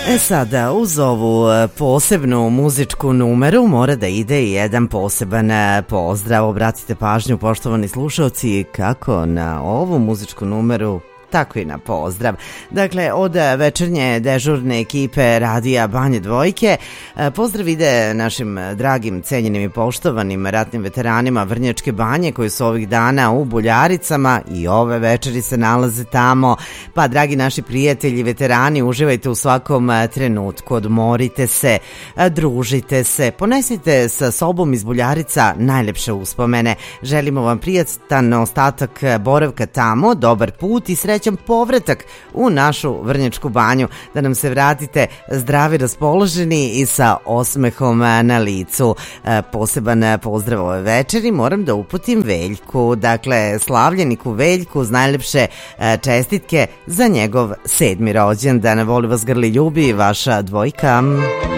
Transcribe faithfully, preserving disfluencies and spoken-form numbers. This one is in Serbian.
E sada, uz ovu posebnu muzičku numeru mora da ide i jedan poseban pozdrav. Obratite pažnju, poštovani slušalci, kako na ovu muzičku numeru, tako i na pozdrav. Dakle, od večernje dežurne ekipe Radija Banje Dvojke, pozdrav ide našim dragim, cenjenim i poštovanim ratnim veteranima Vrnjačke Banje koji su ovih dana u Buljaricama i ove večeri se nalaze tamo. Pa, dragi naši prijatelji, veterani, uživajte u svakom trenutku, odmorite se, družite se, ponesite sa sobom iz Buljarica najlepše uspomene. Želimo vam prijatan ostatak boravka tamo, dobar put i srećan povratak u našu Vrnjačku Banju, da nam se vratite zdravi, raspoloženi i sa osmehom na licu. Poseban pozdrav ove večeri moram da uputim Veljku, dakle slavljeniku Veljku, uz najlepše čestitke za njegov sedmi rođendan. Voli vas, grli, ljubi, vaša Dvojka.